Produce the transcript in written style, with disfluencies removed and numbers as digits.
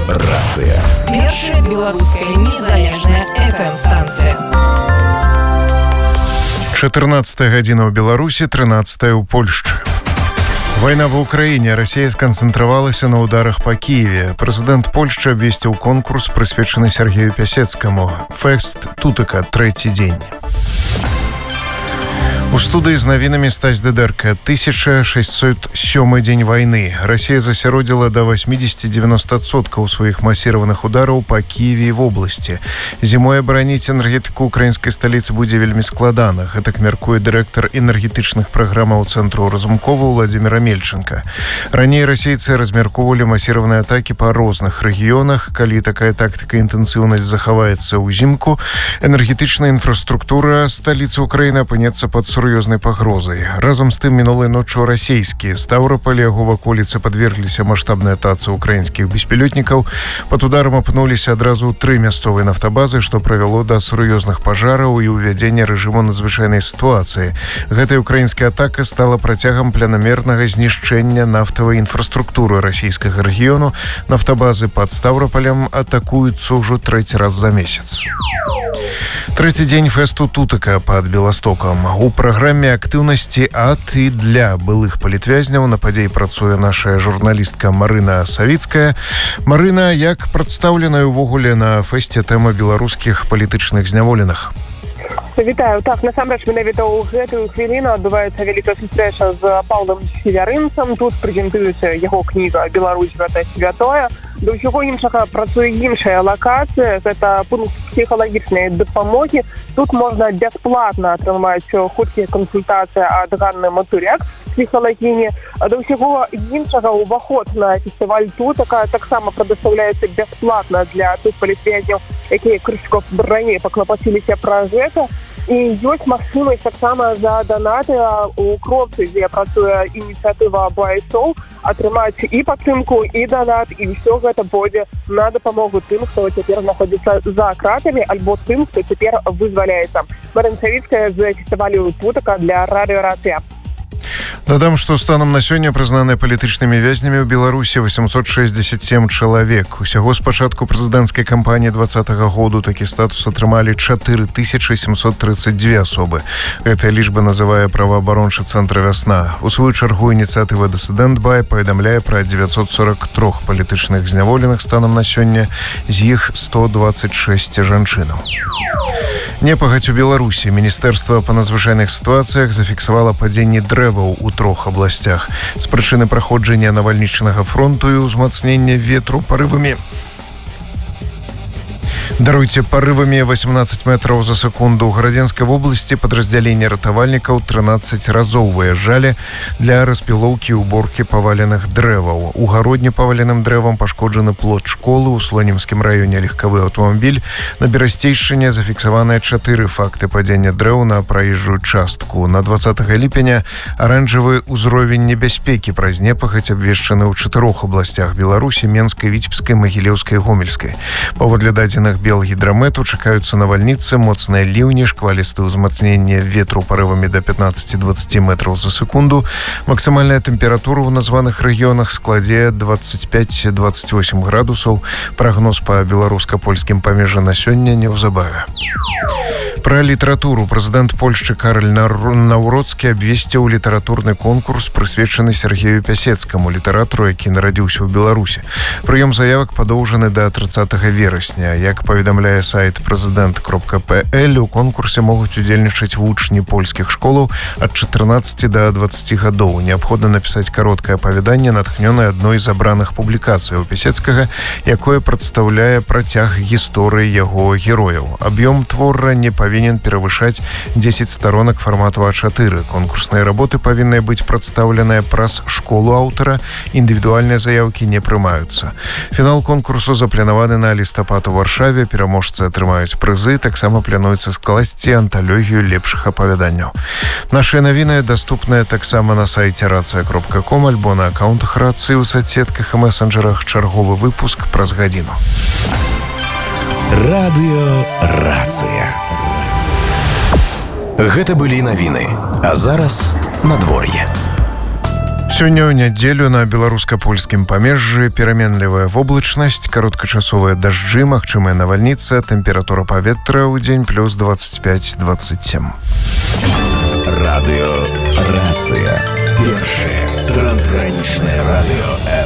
Радыёрацыя. Першая беларуская незалежная FM-станцыя. 14 гадзіна ў Беларусі, 13 ў Польшчы. Вайна ва ўкраіне. Расія сканцэнтравалася на ударах па Кіеве. Прэзідэнт Польшчы абвесціў конкурс, прысвечаны Сергею Пясецкаму. Фэст тутака, трэці дзень. У студыі з навінамі Стась Дыдэрка. 1607 дзень вайны. Расія засяродзіла да 80-90% сваіх масіраваных удараў па Кіеве і вобласці. Зімой абараніць энергетыку украінскай сталіцы будзе вельмі складана. Гэтак мяркуе дырэктар энергетычных праграмаў цэнтру Разумкова Владзіміра Мельченка. Раней расейцы размяркоўвалі масіраваныя атакі па розных рэгіёнах. Калі такая тактыка інтэнсіўнасць захаваецца ўзімку, энергетычная інфраструктура сталіцы Украіны апынецца пад сур'ёзнай пагрозай. Разам з тым, мінулай ноччу расійскія Стаўраполь і яго ваколіцы падвергліся маштабнай атацы украінскіх беспілётнікаў. Пад ударам апынуліся адразу 3 мясцовыя нафтабазы, што прывяло да сур'ёзных пажараў і ўвядзення рэжыму надзвычайнай сітуацыі. Гэтая украінская атака стала працягам планамернага знішчэння нафтавай інфраструктуры расійскага рэгіёну. Нафтабазы пад Стаўрапалем атакуюцца ўжо 3 раз за месяц. Трэці дзень фэсту тутака пад Беластокам. У праграме актыўнасці ад і для былых палітвязняў на падзеі працуе наша журналістка Марына Савіцкая. Марына, як прадстаўленая ўвогуле на фэсце тэма беларускіх палітычных зняволеных? Вітаю. Так, насамрэч, менавіта ў гэтую хвіліну адбываецца вялікая сустрэча з Паўлам Севярынцам. Тут прэзентуецца яго кніга «Беларусь – гэта святое». Да ўсяго іншага працуе іншая лакацыя. Гэта пункт псіхалагічнай дапамогі. Тут можна бясплатна атрымаць хуткія кансультацыі ад Ганны Мацуряк, псіхалагіні. Да ўсяго іншага ўваход на фестываль тутака таксама прадастаўляецца бясплатна для тых палітвязняў, якія крышка раней паклапаціліся пра гэта. І ёсць магчымасць таксама за данаты у Кропцы, дзе працуе ініцыятыва БайСоў, атрымаць і падтрымку, і данат, і ўсё гэта будзе на дапамогу тым, хто цяпер знаходзіцца за кратамі, альбо тым, хто цяпер вызваляецца. Марына Савіцкая з фестывалю тутака для Радыёрацыя. Дадам, што станам на сёння прызнаныя палітычнымі вязнямі ў Беларусі 867 чалавек. Усяго з пачатку прэзідэнцкай кампаніі 2020 году такі статус атрымалі 4732 асобы. Гэтая лічба называе праваабарончы цэнтр «Вясна». У сваю чаргу ініцыятыва «Дысідэнт Бай» паведамляе пра 943 палітычных зняволеных станам на сёння, з іх 126 жанчынаў. Непагадзь у Беларусі. Міністэрства па надзвычайных сітуацыях зафіксавала падзенне дрэваў у 3 абласцях. З прычыны праходжання навальнічнага фронту і ўзмацнення ветру парывамі 18 метраў за секунду. У Гарадзенскай вобласці падраздзяленне ратавальнікаў 13 разоў выязджалі для распілоўкі і уборкі паваленых дрэваў. У гародні паваленым дрэвам пашкоджаны плот школы, у Слонімскім раёне легкавы аўтамабіль. На Берасцейшчыне зафіксаваныя 4 факты падзення дрэў на праезжую частку. На 20 ліпеня аранжавы ўзровень небяспекі праз непагадзь абвешчаны ў 4 абласцях Беларусі: Менскай, Віцебскай, Магілёўскай, Гомельскай. Паводле дадзеных Белгідрамету чакаюцца навальніцы, моцныя ліўні, шквалістыя ўзмацнення ветру парывамі да 15-20 метраў за секунду. Максімальная тэмпература ў названых рэгіёнах складзе 25-28 градусаў. Прагноз па беларуска-польскім памежжы на сёння неўзабаве. Пра літаратуру. Прэзідэнт Польшчы Караль Наўроцкі абвесціў літаратурны конкурс, прысвечаны Сергею Пясецкаму, літаратару, які нарадзіўся ў Беларусі. Прыём заявак падоўжаны да 30 верасня. Як паведамляе сайт president.pl, у конкурсе могуць удзельнічаць вучні польскіх школаў ад 14 да 20 гадоў. Неабходна напісаць кароткае апавяданне, натхнёнае адной з абраных публікацый у Пясецкага, якое прадстаўляе працяг гісторыі яго герояў. Аб'ём твора не павінен перавышаць 10 сторонак фармату А4. Конкурсныя работы павінны быць прадстаўленыя праз школу аўтара. Індывідуальныя заяўкі не прымаюцца. Фінал конкурсу запланаваны на лістапад у Варшаве. Пераможцы атрымаюць прызы. Таксама плануецца скласці анталогію лепшых апавяданняў. Нашыя навіны даступныя таксама на сайце racja.com альбо на аккаунтах Рацыі ў соцсетках і месенджерах. Чарговы выпуск праз гадзіну. Радыёрацыя. Гэта былі навіны. А зараз надвор'е. Сёння ў нядзелю на беларуска-польскім памежжы пераменлівая воблачнасць, кароткачасовыя дажджы, магчымая навальніца, тэмпература паветра ў дзень плюс 25-27. Радыё «Рацыя». Першае трансгранічнае радыё